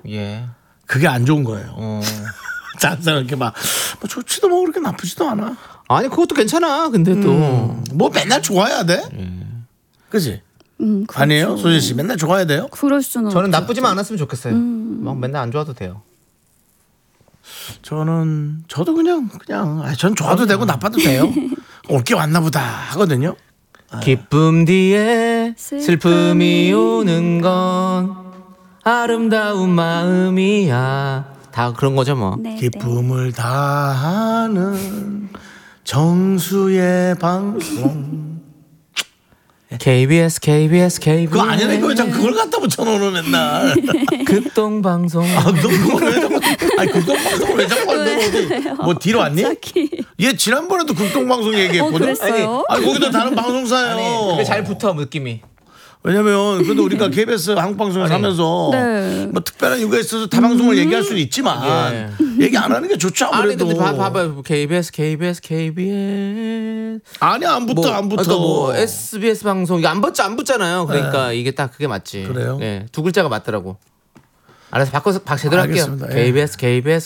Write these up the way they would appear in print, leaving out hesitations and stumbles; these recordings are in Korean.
예. 그게 안 좋은 거예요. 짠상 이렇게 막 좋지도 뭐 그렇게 나쁘지도 않아. 아니 그것도 괜찮아. 근데 또 뭐 맨날 좋아야 돼? 그지? 그렇죠. 아니에요, 소진 씨 맨날 좋아야 돼요? 그럴 수는. 저는 나쁘지만 않았으면 좋겠어요. 막 맨날 안 좋아도 돼요. 저도 그냥 전 좋아도 되고 나빠도 돼요. 올 게 왔나 보다 하거든요. 기쁨 뒤에 슬픔이 오는 건 아름다운 마음이야. 다 그런 거죠 뭐. 네, 기쁨을 다하는 정수의 방송. KBS 그거 아니라니까 왜 자꾸 그걸 갖다 붙여놓는 맨날. 극동방송. 너 그걸 왜 자꾸 극동방송을 왜 자꾸 너 뭐 뒤로 왔니? 얘 지난번에도 극동방송 얘기했거든. 그랬어요? 아니 거기도 다른 방송사예요. 그게 잘 붙어 느낌이. 왜냐면 그래도 우리가 KBS 한국방송을 하면서 네. 뭐 특별한 이유가 있어서 타 방송을 얘기할 수는 있지만 얘기 안 하는 게 좋죠 아무래도. 아니 근데 봐봐 KBS 아니야 안 붙어. 그러니까 뭐 SBS 방송 이게 안 붙잖아요. 그러니까 이게 딱 그게 맞지. 그래요? 네, 두 글자가 맞더라고. 알아서 바꿔서 제대로 알겠습니다. 할게요. 예. KBS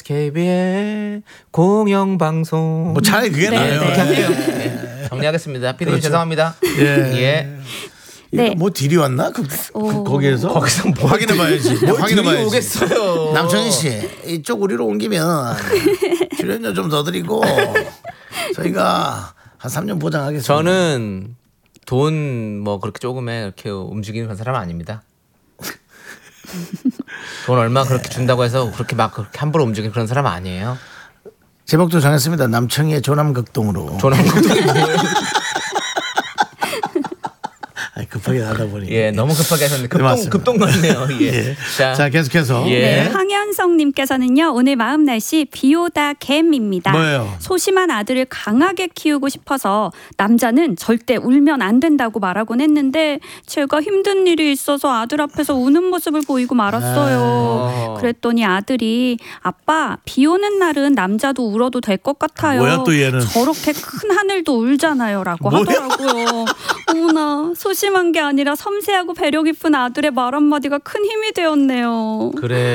공영방송. 뭐 차라리 그게 나아요. 그렇게 할게요. 네, 정리하겠습니다. 피디님 그렇죠. 죄송합니다. 예. 네. 뭐 딜이 왔나? 거기에서 뭐 확인해봐야지. 확인해봐야지. 오겠어요. 남창희 씨 이쪽 우리로 옮기면 출연료 좀 더 드리고 저희가 한 3년 보장하겠습니다. 저는 돈 뭐 그렇게 조금에 이렇게 움직이는 그런 사람은 아닙니다. 돈 얼마 그렇게 준다고 해서 그렇게 막 그렇게 함부로 움직이는 그런 사람 아니에요. 제목도 정했습니다. 남청희의 조남극동으로. 조남극동이 뭐예요? 급하게 하다 보니. 예, 너무 급하게 하셨는데 맞습니다. 급동 같네요. 예. 예. 자 계속해서. 예. 네, 황현성님께서는요 오늘 마음 날씨 비오다 갬입니다. 뭐예요? 소심한 아들을 강하게 키우고 싶어서 남자는 절대 울면 안 된다고 말하곤 했는데 제가 힘든 일이 있어서 아들 앞에서 우는 모습을 보이고 말았어요. 그랬더니 아들이 아빠 비 오는 날은 남자도 울어도 될 것 같아요. 뭐야, 또 얘는. 저렇게 큰 하늘도 울잖아요 라고 뭐야? 하더라고요. 어머나 소심한 게 아니라 섬세하고 배려 깊은 아들의 말 한마디가 큰 힘이 되었네요. 그래.